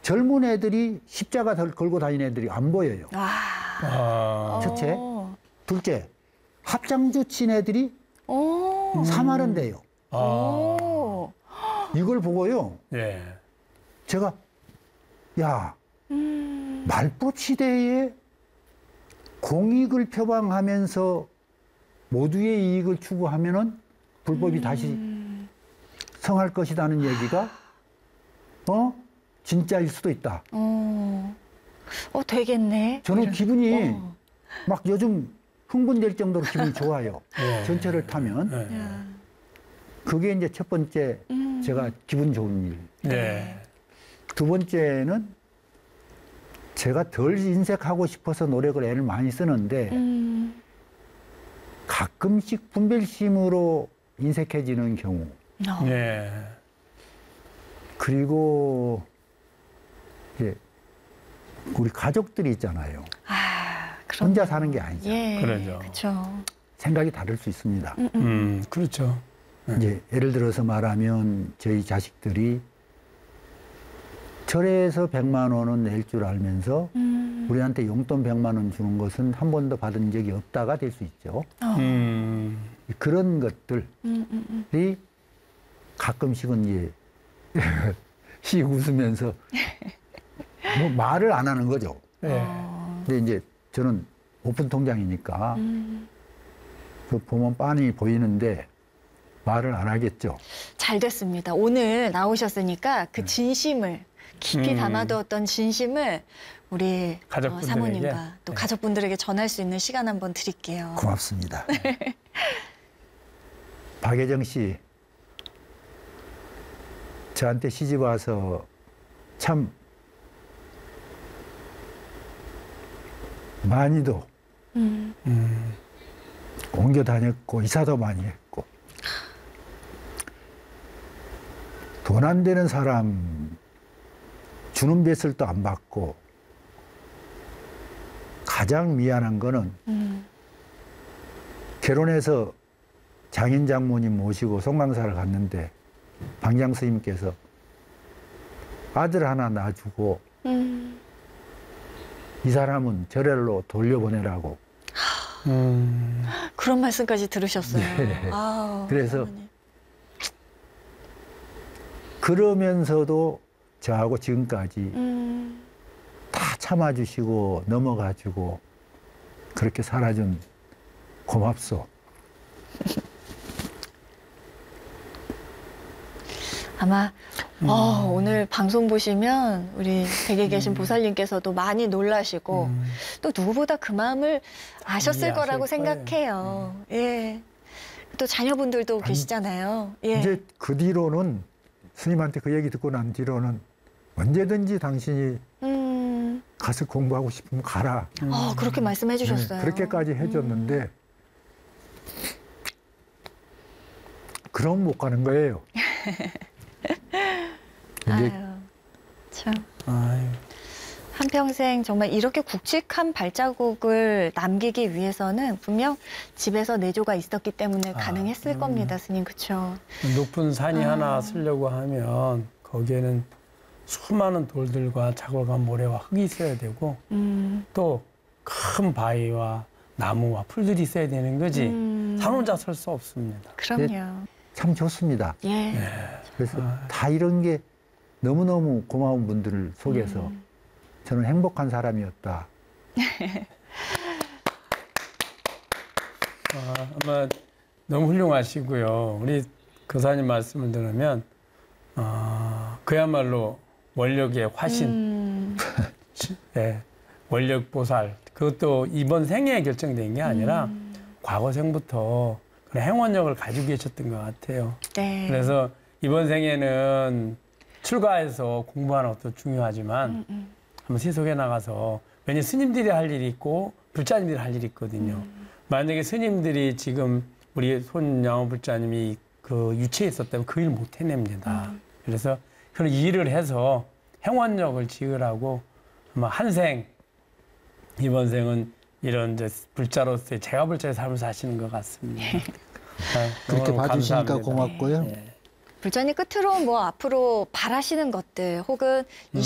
젊은 애들이 십자가 걸고 다니는 애들이 안 보여요. 첫째. 둘째, 합장주 친 애들이 사마른데요. 이걸 보고요. 예. 제가 야, 말법 시대에 공익을 표방하면서 모두의 이익을 추구하면은 불법이 다시 성할 것이라는 얘기가 진짜일 수도 있다. 되겠네. 저는 기분이 막 요즘 흥분될 정도로 기분이 좋아요. 네. 전철을 타면. 네. 그게 이제 첫 번째 제가 기분 좋은 일. 네. 두 번째는 제가 덜 인색하고 싶어서 노력을 애를 많이 쓰는데 가끔씩 분별심으로 인색해지는 경우. 네. 그리고 이제 우리 가족들이 있잖아요. 혼자 사는 게 아니죠. 예, 그러죠. 그렇죠. 생각이 다를 수 있습니다. 그렇죠. 이제 예를 들어서 말하면 저희 자식들이 절에서 100만 원은 낼 줄 알면서 우리한테 용돈 100만 원 주는 것은 한 번도 받은 적이 없다가 될 수 있죠. 그런 것들이 가끔씩은 이제 씩 웃으면서 뭐 말을 안 하는 거죠. 네. 근데 이제 저는 오픈 통장이니까 그 보면 빤히 보이는데 말을 안 하겠죠. 잘 됐습니다. 오늘 나오셨으니까 그 진심을 깊이 담아두었던 진심을 우리 가족분들에게? 사모님과 또 네. 가족분들에게 전할 수 있는 시간 한번 드릴게요. 고맙습니다. 박예정 씨, 저한테 시집 와서 참 많이도 옮겨 다녔고 이사도 많이 했고 돈 안 되는 사람 주는 뱃을도 안 받고 가장 미안한 거는 결혼해서 장인 장모님 모시고 송강사를 갔는데 방장 스님께서 아들 하나 낳아주고 이 사람은 절에로 돌려보내라고. 그런 말씀까지 들으셨어요. 네. 아우, 그래서 사모님. 그러면서도 저하고 지금까지 다 참아주시고 넘어가주고 그렇게 살아준 고맙소. 아마 오늘 방송 보시면 우리 댁에 계신 보살님께서도 많이 놀라시고 또 누구보다 그 마음을 아셨을 거라고 아실 거예요. 생각해요. 예. 또 자녀분들도 계시잖아요. 예. 이제 그 뒤로는 스님한테 그 얘기 듣고 난 뒤로는 언제든지 당신이 가서 공부하고 싶으면 가라. 그렇게 말씀해 주셨어요. 네, 그렇게까지 해줬는데 그럼 못 가는 거예요. 이제 아유, 참. 아유. 한평생 정말 이렇게 굵직한 발자국을 남기기 위해서는 분명 집에서 내조가 있었기 때문에 가능했을 겁니다, 스님. 그렇죠? 높은 산이 하나 쓰려고 하면 거기에는 수많은 돌들과 자골과 모래와 흙이 있어야 되고 또 큰 바위와 나무와 풀들이 있어야 되는 거지 산 혼자 설 수 없습니다. 그럼요. 참 좋습니다. 예. 그래서 다 이런 게 너무너무 고마운 분들을 속에서 저는 행복한 사람이었다. 아마 너무 훌륭하시고요. 우리 교사님 말씀을 들으면 그야말로 원력의 화신, 네, 원력 보살. 그것도 이번 생애에 결정된 게 아니라 과거 생부터 그런 행원력을 가지고 계셨던 것 같아요. 네. 그래서 이번 생에는 출가해서 공부하는 것도 중요하지만 한번 세속에 나가서 왜냐면 스님들이 할 일이 있고 불자님들이 할 일이 있거든요. 만약에 스님들이 지금 우리 손양호 불자님이 그 유체에 있었다면 그 일 못 해냅니다. 그래서 그런 일을 해서 행원력을 지으라고 아마 한생 이번 생은 이런 이제 불자로서의 제가 불자의 삶을 사시는 것 같습니다. 그렇게 너무너무 봐주시니까 감사합니다. 고맙고요. 네. 불자님 끝으로 뭐 앞으로 바라시는 것들 혹은